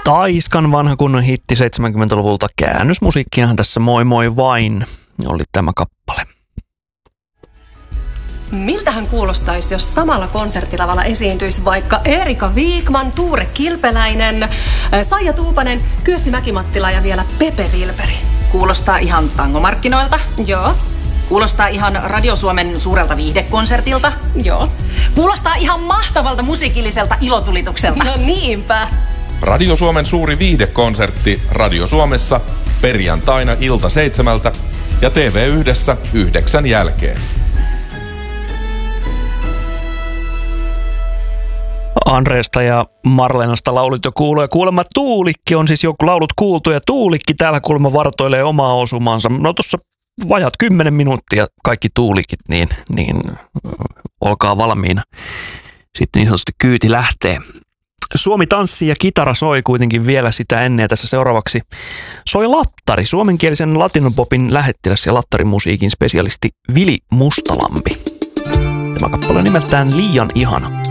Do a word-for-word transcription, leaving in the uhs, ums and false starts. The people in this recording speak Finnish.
Taiskan vanha kunnon hitti seitsemänkymmentäluvulta. Käännösmusiikkiahan tässä moi moi vain oli tämä kappale. Miltähän kuulostaisi, jos samalla konserttilavalla esiintyisi vaikka Erika Viikman, Tuure Kilpeläinen, Saija Tuupanen, Kyösti Mäkimattila ja vielä Pepe Vilperi? Kuulostaa ihan tangomarkkinoilta. Joo. Kuulostaa ihan Radio Suomen suurelta viihdekonsertilta. Joo. Kuulostaa ihan mahtavalta musiikilliselta ilotulitukselta. No niinpä. Radio Suomen suuri viihdekonsertti Radio Suomessa perjantaina ilta seitsemältä ja T V yhdessä yhdeksän jälkeen. Andreesta ja Marlenasta laulut jo kuuluu ja kuulemma Tuulikki on siis joku laulut kuultu ja Tuulikki täällä kuulemma vartoilee omaa osumansa. No tuossa vajat kymmenen minuuttia kaikki Tuulikit, niin, niin olkaa valmiina. Sitten niin sanotusti kyyti lähtee. Suomi tanssii ja kitara soi kuitenkin vielä sitä ennen ja tässä seuraavaksi soi lattari, suomenkielisen latinopopin lähettiläs ja lattarimusiikin spesialisti Vili Mustalampi. Tämä kappale on nimeltään Liian ihana.